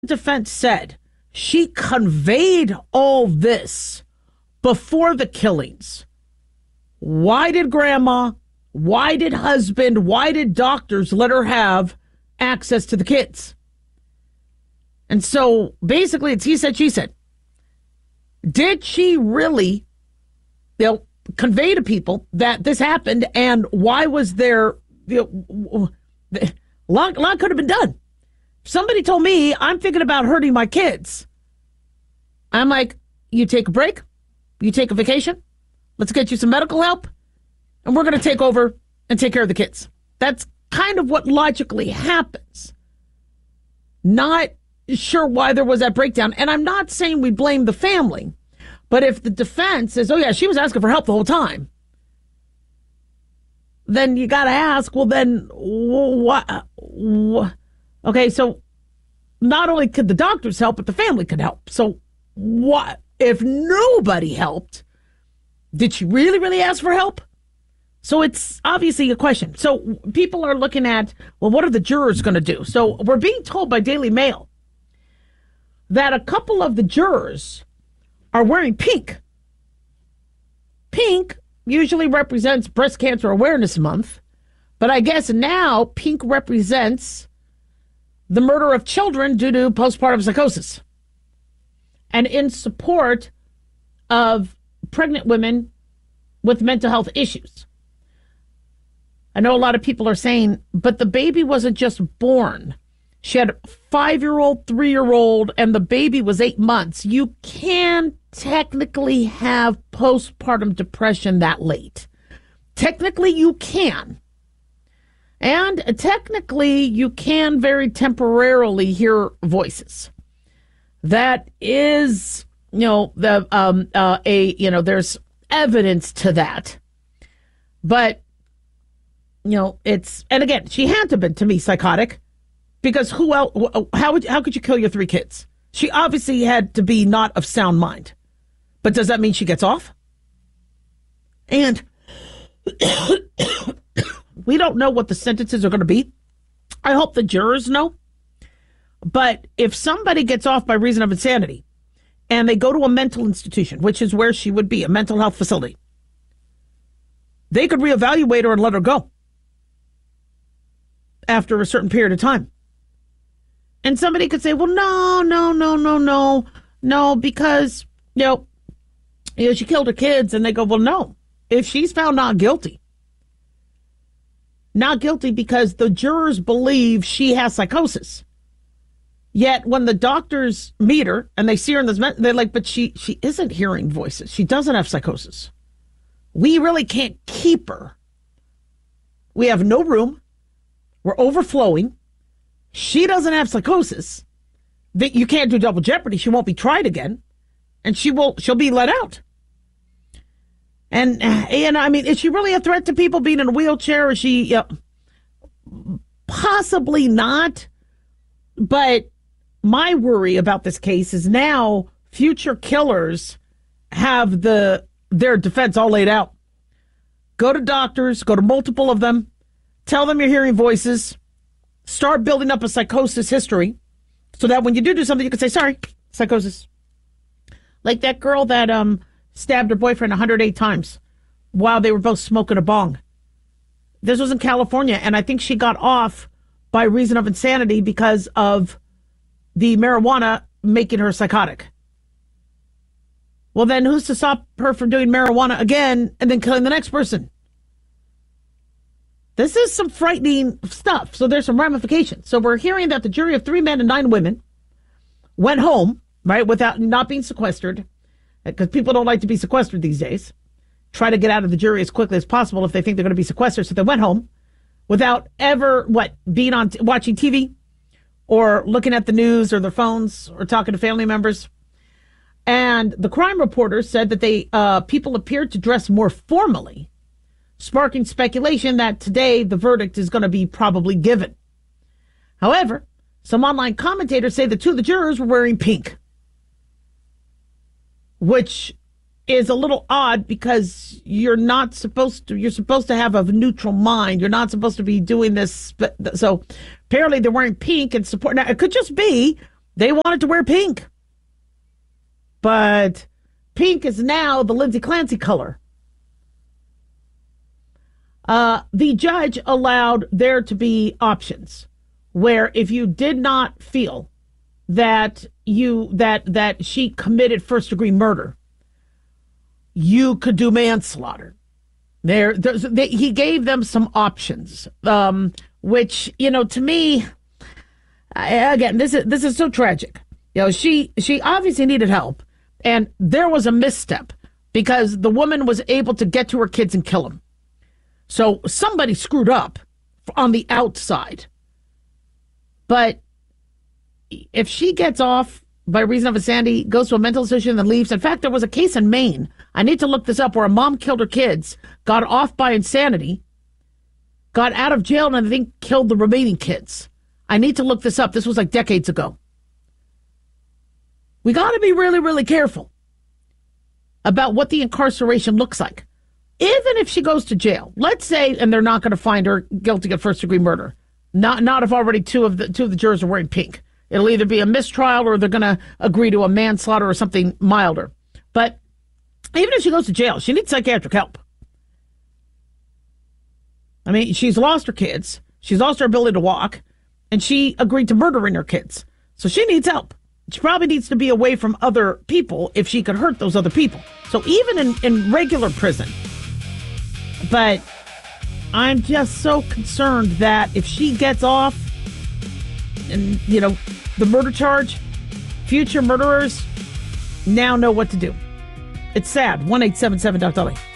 defense said she conveyed all this before the killings. Why did grandma, why did husband, why did doctors let her have access to the kids? And so basically it's he said, she said. Did she really, convey to people that this happened, and why was there, a lot could have been done. Somebody told me I'm thinking about hurting my kids. I'm like, you take a break, you take a vacation, let's get you some medical help, and we're going to take over and take care of the kids. That's kind of what logically happens. Not sure why there was that breakdown. And I'm not saying we blame the family, but if the defense says, oh yeah, she was asking for help the whole time, then you got to ask, well then what? Okay, so not only could the doctors help, but the family could help. So what if nobody helped? Did she really, really ask for help? So it's obviously a question. So people are looking at, well, what are the jurors going to do? So we're being told by Daily Mail that a couple of the jurors are wearing pink. Pink usually represents Breast Cancer Awareness Month, but I guess now pink represents the murder of children due to postpartum psychosis, and in support of pregnant women with mental health issues. I know a lot of people are saying, but the baby wasn't just born. She had a 5-year-old, 3-year-old, and the baby was 8 months. You can technically have postpartum depression that late. Technically, you can. And technically, you can very temporarily hear voices. That is, there's evidence to that. But, and again, she had to have been, to me, psychotic. Because who else? How could you kill your 3 kids? She obviously had to be not of sound mind. But does that mean she gets off? And we don't know what the sentences are going to be. I hope the jurors know. But if somebody gets off by reason of insanity and they go to a mental institution, which is where she would be, a mental health facility, they could reevaluate her and let her go after a certain period of time. And somebody could say, well, no, because, she killed her kids. And they go, well, no, if she's found not guilty because the jurors believe she has psychosis. Yet when the doctors meet her and they see her in this, they're like, but she isn't hearing voices. She doesn't have psychosis. We really can't keep her. We have no room. We're overflowing. She doesn't have psychosis. That you can't do double jeopardy. She won't be tried again, and she'll be let out. And I mean, is she really a threat to people being in a wheelchair? Is she possibly not? But my worry about this case is now future killers have their defense all laid out. Go to doctors, go to multiple of them, tell them you're hearing voices. Start building up a psychosis history so that when you do something, you can say, sorry, psychosis. Like that girl that stabbed her boyfriend 108 times while they were both smoking a bong. This was in California, and I think she got off by reason of insanity because of the marijuana making her psychotic. Well, then who's to stop her from doing marijuana again and then killing the next person? This is some frightening stuff. So there's some ramifications. So we're hearing that the jury of 3 men and 9 women went home, right, without not being sequestered, because people don't like to be sequestered these days. Try to get out of the jury as quickly as possible if they think they're going to be sequestered. So they went home without ever, being on watching TV or looking at the news or their phones or talking to family members. And the crime reporters said that people appeared to dress more formally, sparking speculation that today the verdict is going to be probably given. However, some online commentators say that 2 of the jurors were wearing pink, which is a little odd because you're supposed to have a neutral mind. You're not supposed to be doing this. So apparently they're wearing pink and support. Now, it could just be They wanted to wear pink. But pink is now the Lindsay Clancy color. The judge allowed there to be options where if you did not feel that she committed first degree murder, you could do manslaughter. He gave them some options, which, to me, again, this is so tragic. She obviously needed help, and there was a misstep because the woman was able to get to her kids and kill them. So somebody screwed up on the outside. But if she gets off by reason of insanity, goes to a mental institution, and leaves. In fact, there was a case in Maine. I need to look this up where a mom killed her kids, got off by insanity, got out of jail, and I think killed the remaining kids. I need to look this up. This was like decades ago. We got to be really, really careful about what the incarceration looks like. Even if she goes to jail, let's say, and they're not going to find her guilty of first-degree murder, not if already two of the jurors are wearing pink. It'll either be a mistrial or they're going to agree to a manslaughter or something milder. But even if she goes to jail, she needs psychiatric help. I mean, she's lost her kids. She's lost her ability to walk. And she agreed to murdering her kids. So she needs help. She probably needs to be away from other people if she could hurt those other people. So even in regular prison. But I'm just so concerned that if she gets off and, the murder charge, future murderers now know what to do. It's sad. 1-877-DOC-LA.